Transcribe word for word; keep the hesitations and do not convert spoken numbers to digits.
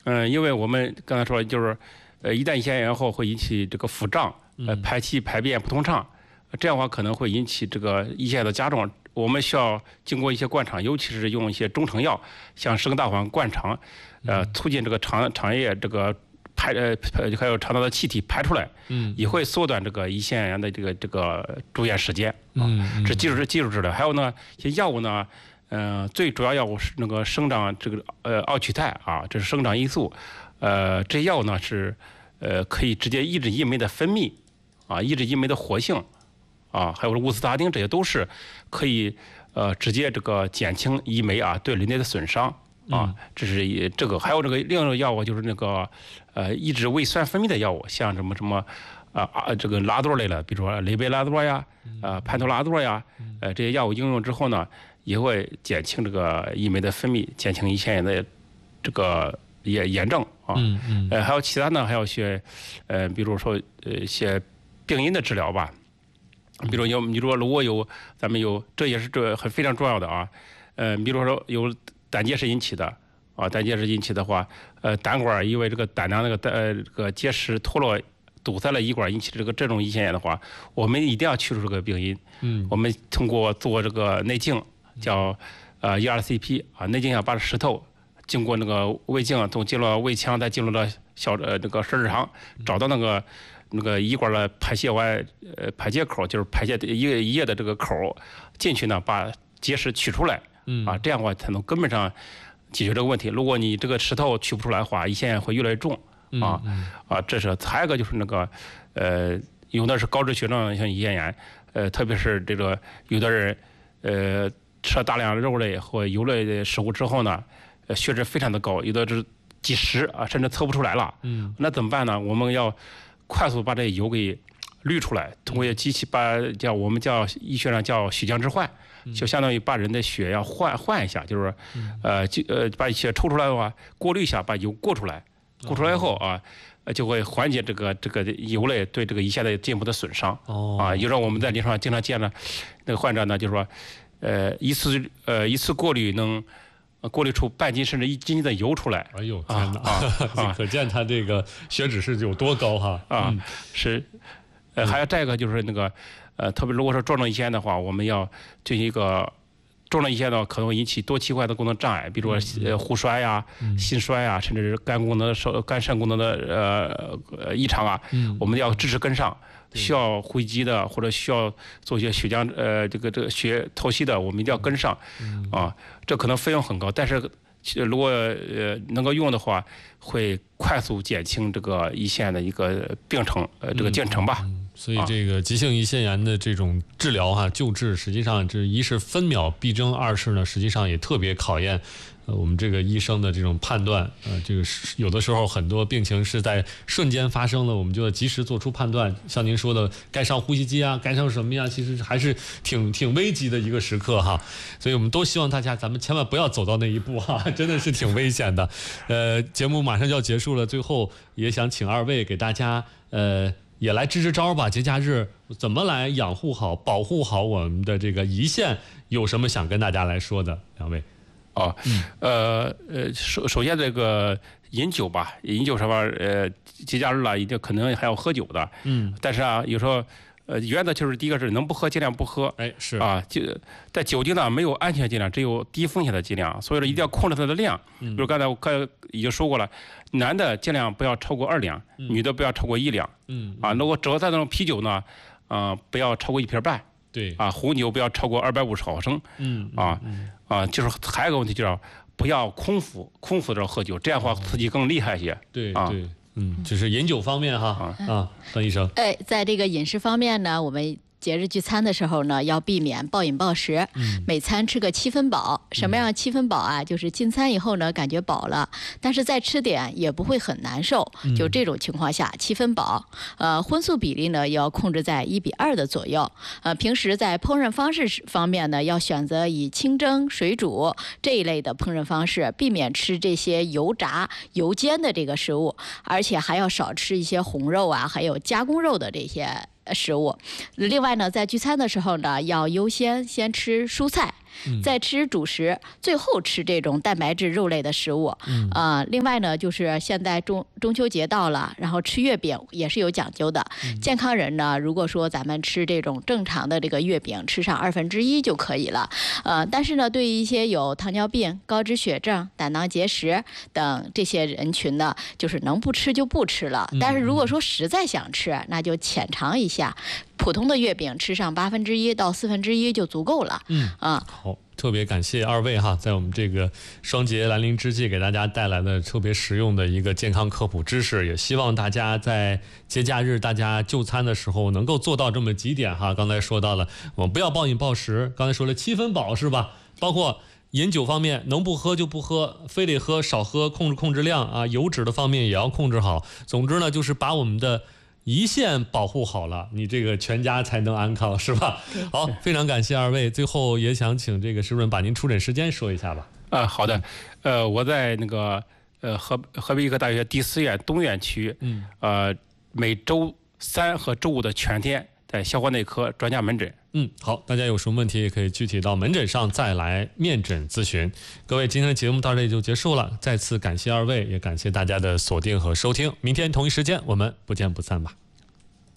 嗯，因为我们刚才说就是，呃，一旦胰腺炎后会引起这个腹胀，呃，排气排便不通畅，这样的话可能会引起这个胰腺的加重。我们需要经过一些灌肠，尤其是用一些中成药，像生大黄灌肠，呃，促进这个肠肠液这个排呃还有肠道的气体排出来，嗯，也会缩短这个胰腺炎的这个这个住院时间啊。这技术技术治疗。还有呢，一些药物呢。嗯、呃，最主要药物是那个生长这个呃奥曲泰啊，这是生长激素，呃，这药呢是呃可以直接抑制胰酶的分泌啊，抑制胰酶的活性啊，还有乌司达丁，这些都是可以呃直接这个减轻胰酶啊对人体的损伤啊，这是这个。还有这个另一个药物就是那个呃抑制胃酸分泌的药物，像什么什么。啊啊，这个拉唑类的，比如说雷贝拉唑呀，啊潘托拉唑呀，呃这些药物应用之后呢，也会减轻这个胰酶的分泌，减轻胰腺炎的这个炎炎症啊。嗯嗯。呃，还有其他呢，还有一些，呃，比如说呃一些病因的治疗吧，比如有你说如果有咱们有，这也是这很非常重要的啊。呃，比如说有胆结石引起的啊，胆结石引起的话，呃，胆管因为这个胆囊那个呃这个结石脱落。堵塞了胰管引起这个这种胰腺炎的话，我们一定要去除这个病因。嗯，我们通过做这个内镜，叫呃 E R C P 啊，内镜下把石头经过那个胃镜，从进入到胃腔，再进入到小呃这个十指肠，找到那个那个胰管的排泄外呃排泄口，就是排泄一一液的这个口进去呢，把结石取出来。嗯，啊，这样的话才能根本上解决这个问题。如果你这个石头取不出来的话，胰腺炎会越来越重。啊啊，这是还有一个就是那个，呃，有的是高脂血症性胰腺炎，呃，特别是这个有的人，呃，吃了大量肉类或油类的食物之后呢，呃，血脂非常的高，有的是几十啊，甚至测不出来了。嗯，那怎么办呢？我们要快速把这油给滤出来，通过机器把叫我们叫医学上叫血浆置换，就相当于把人的血要换换一下，就是，呃，就呃把血抽出来的话，过滤一下，把油过出来。过出来后啊，就会缓解这个这个油类对这个胰腺的进一步的损伤。哦，啊，有时候我们在临床上经常见了那个患者呢，就是说，呃，一次呃一次过滤能过滤出半斤甚至一斤的油出来。 哎呦天哪！啊，可见他这个血脂是有多高哈。 啊，是，呃，还有再一个就是那个，呃，特别如果说重症胰腺的话，我们要进行一个。重症胰腺呢，可能会引起多器官的功能障碍，比如说呃互衰呀、心衰呀，甚至是肝功能、受肝肾功能的呃异常啊，我们要支持跟上。需要呼吸机的或者需要做一些血浆呃这个这个血透析的，我们一定要跟上。啊，这可能费用很高，但是如果呃能够用的话，会快速减轻这个胰腺的一个病程呃这个进程吧。 所以这个急性胰腺炎的这种治疗哈、啊，救治实际上这一是分秒必争，二是呢实际上也特别考验呃我们这个医生的这种判断。呃，这个有的时候很多病情是在瞬间发生了，我们就要及时做出判断。像您说的，该上呼吸机啊，该上什么呀？其实还是挺挺危急的一个时刻哈。所以我们都希望大家咱们千万不要走到那一步哈，真的是挺危险的。呃，节目马上就要结束了，最后也想请二位给大家呃。也来支支招吧，节假日怎么来养护好、保护好我们的这个胰腺？有什么想跟大家来说的？两位， 哦，嗯、呃呃，首首先这个饮酒吧，饮酒什么呃，节假日了，一定可能还要喝酒的，嗯，但是啊，有时候呃，原则就是第一个是能不喝尽量不喝， 哎，是啊，就在酒精呢没有安全剂量，只有低风险的剂量，所以说一定要控制它的量。比如刚才我刚已经说过了。男的尽量不要超过二两，嗯、女的不要超过一两。嗯啊，如果只要在那种啤酒呢，啊、呃、不要超过一瓶半。 对啊，红酒不要超过二百五十毫升。嗯啊嗯啊，就是还有个问题就是不要空腹，空腹的时候喝酒，这样的话刺激更厉害一些。 对啊对，嗯，就是饮酒方面哈啊啊，段医生。 哎，在这个饮食方面呢，我们。节日聚餐的时候呢，要避免暴饮暴食，嗯、每餐吃个七分饱。什么样七分饱啊？就是进餐以后呢，感觉饱了，但是再吃点也不会很难受。就这种情况下，七分饱。呃，荤素比例呢要控制在一比二的左右。呃，平时在烹饪方式方面呢，要选择以清蒸、水煮这一类的烹饪方式，避免吃这些油炸、油煎的这个食物，而且还要少吃一些红肉啊，还有加工肉的这些。食物，另外呢，在聚餐的时候呢，要优先先吃蔬菜， 再吃主食，最后吃这种蛋白质肉类的食物。 嗯啊、呃，另外呢，就是现在中中秋节到了，然后吃月饼也是有讲究的。 嗯、 健康人呢，如果说咱们吃这种正常的这个月饼，吃上二分之一就可以了。呃，但是呢，对于一些有糖尿病、高脂血症、胆囊结石等这些人群呢，就是能不吃就不吃了。但是如果说实在想吃，那就浅尝一下。普通的月饼吃上八分之一到四分之一就足够了。 嗯啊， 好，特别感谢二位哈，在我们这个双节来临之际，给大家带来的特别实用的一个健康科普知识，也希望大家在节假日大家就餐的时候能够做到这么几点哈。刚才说到了，我们不要暴饮暴食，刚才说了七分饱是吧？包括饮酒方面，能不喝就不喝，非得喝少喝，控制控制量啊。油脂的方面也要控制好。总之呢，就是把我们的胰腺保护好了，你这个全家才能安康，是吧？好，非常感谢二位。最后也想请这个石主任把您出诊时间说一下吧。 啊，好的，呃，我在那个呃河河北医科大学第四院东院区， 嗯， 呃，每周三和周五的全天在消化内科专家门诊。 嗯，好，大家有什么问题也可以具体到门诊上再来面诊咨询。各位，今天的节目到这里就结束了，再次感谢二位，也感谢大家的锁定和收听。明天同一时间我们不见不散吧。